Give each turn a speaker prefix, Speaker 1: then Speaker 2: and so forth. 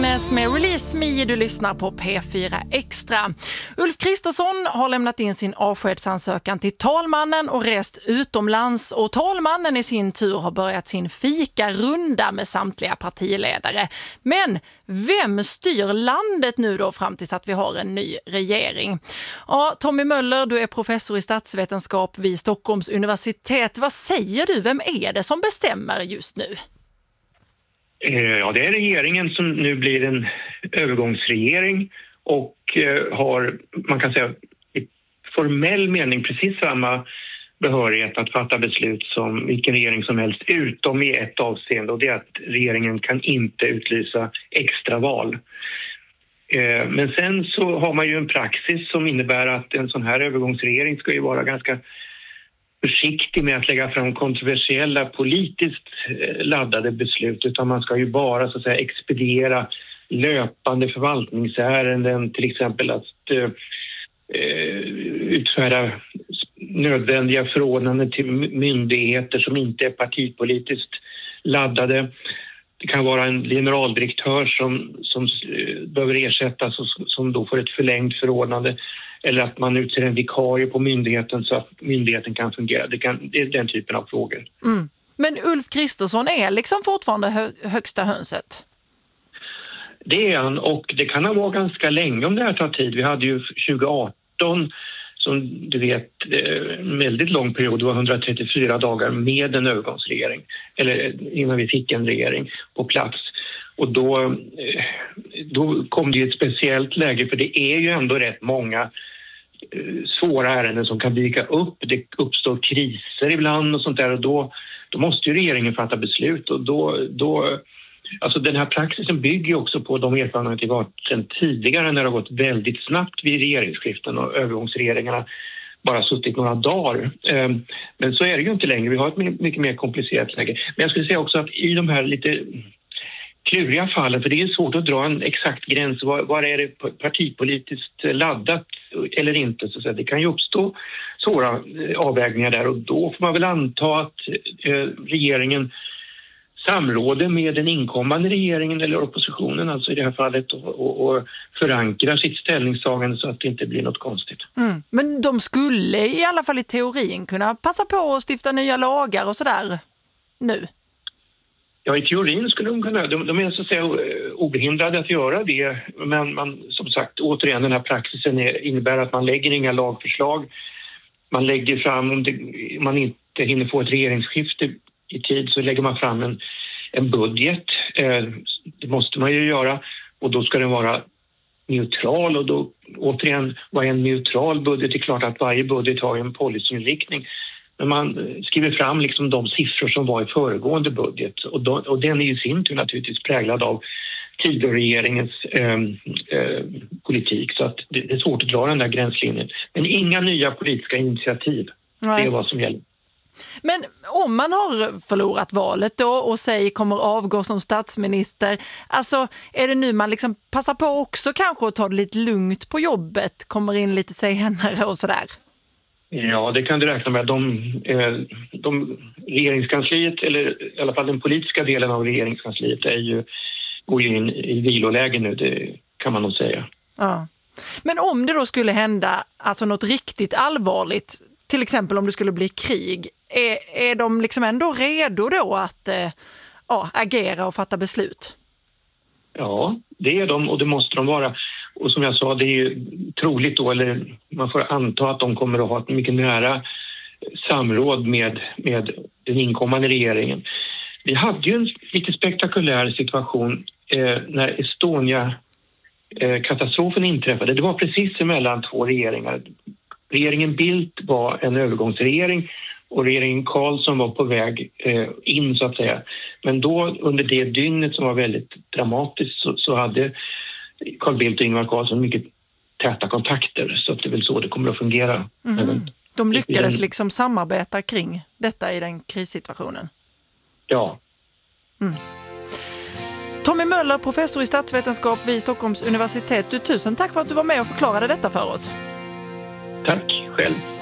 Speaker 1: Agnes med Release Me, du lyssnar på P4 Extra. Ulf Kristersson har lämnat in sin avskedsansökan till talmannen och rest utomlands, och talmannen i sin tur har börjat sin fikarunda med samtliga partiledare. Men vem styr landet nu då fram tills att vi har en ny regering? Ja, Tommy Möller, du är professor i statsvetenskap vid Stockholms universitet. Vad säger du? Vem är det som bestämmer just nu?
Speaker 2: Ja, det är regeringen som nu blir en övergångsregering och har, man kan säga, i formell mening precis samma behörighet att fatta beslut som vilken regering som helst, utom i ett avseende, och det är att regeringen kan inte utlysa extraval. Men sen så har man ju en praxis som innebär att en sån här övergångsregering ska ju vara ganska försiktig med att lägga fram kontroversiella politiskt laddade beslut, utan man ska ju bara så att säga expediera löpande förvaltningsärenden, till exempel att utfärda nödvändiga förordnanden till myndigheter som inte är partipolitiskt laddade. Det kan vara en generaldirektör som behöver ersättas och som då får ett förlängt förordnande, eller att man utser en vikarie på myndigheten så att myndigheten kan fungera. Det är den typen av frågor.
Speaker 1: Mm. Men Ulf Kristersson är liksom fortfarande högsta hönset?
Speaker 2: Det är han, och det kan ha varit ganska länge om det här tar tid. Vi hade ju 2018, som du vet, en väldigt lång period, det var 134 dagar med en övergångsregering, eller innan vi fick en regering på plats. Och då kom det ett speciellt läge, för det är ju ändå rätt många svåra ärenden som kan dyka upp. Det uppstår kriser ibland och sånt där, och då måste ju regeringen fatta beslut, och då alltså den här praxisen bygger ju också på de erfarenheter vi har sedan tidigare när det har gått väldigt snabbt vid regeringsskiften och övergångsregeringarna bara suttit några dagar. Men så är det ju inte längre. Vi har ett mycket mer komplicerat läge. Men jag skulle säga också att i de här lite kluriga fallen, för det är svårt att dra en exakt gräns, var är det partipolitiskt laddat eller inte, så att säga. Det kan ju uppstå svåra avvägningar där, och då får man väl anta att regeringen samråder med den inkommande regeringen eller oppositionen, alltså i det här fallet, och förankrar sitt ställningstagande så att det inte blir något konstigt.
Speaker 1: Mm. Men de skulle i alla fall i teorin kunna passa på att stifta nya lagar och sådär nu?
Speaker 2: Ja, i teorin skulle de kunna. De är så att säga obehindrade att göra det, men man, som sagt, återigen, den här praxisen innebär att man lägger inga lagförslag. Man lägger fram, om man inte hinner få ett regeringsskifte i tid, så lägger man fram en budget. Det måste man ju göra, och då ska den vara neutral, och då återigen, vad är en neutral budget? Det är klart att varje budget har en policyinriktning, men man skriver fram liksom de siffror som var i föregående budget, och den är ju sin tur naturligtvis präglad av Tidöregeringens politik, så att det är svårt att dra den där gränslinjen. Men inga nya politiska initiativ. Nej. Det är vad som gäller.
Speaker 1: Men om man har förlorat valet då och kommer avgå som statsminister, alltså är det nu man liksom passar på också kanske att ta det lite lugnt på jobbet, kommer in lite senare och sådär?
Speaker 2: Ja, det kan du räkna med. De regeringskansliet, eller i alla fall den politiska delen av regeringskansliet, går ju in i viloläge nu, det kan man nog säga. Ja.
Speaker 1: Men om det då skulle hända alltså något riktigt allvarligt, till exempel om det skulle bli krig, är de liksom ändå redo då att agera och fatta beslut?
Speaker 2: Ja, det är de, och det måste de vara. Och som jag sa, det är ju troligt då, eller man får anta att de kommer att ha ett mycket nära samråd med den inkommande regeringen. Vi hade ju en lite spektakulär situation när Estonia-katastrofen inträffade. Det var precis emellan två regeringar. Regeringen Bildt var en övergångsregering och regeringen Carlsson var på väg in, så att säga. Men då under det dygnet som var väldigt dramatiskt så hade Carl Bildt och Ingvar Carlsson mycket täta kontakter, så att det är väl så det kommer att fungera.
Speaker 1: De lyckades liksom samarbeta kring detta i den krissituationen?
Speaker 2: Ja.
Speaker 1: Mm. Tommy Möller, professor i statsvetenskap vid Stockholms universitet. Tusen tack för att du var med och förklarade detta för oss.
Speaker 2: Tack själv.